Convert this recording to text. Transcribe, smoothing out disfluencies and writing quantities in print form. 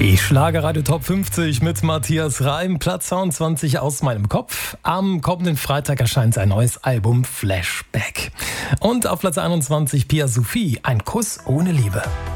Die Schlagerradio Top 50 mit Matthias Reim, Platz 22 aus meinem Kopf. Am kommenden Freitag erscheint sein neues Album Flashback. Und auf Platz 21 Pia Sophie, Ein Kuss ohne Liebe.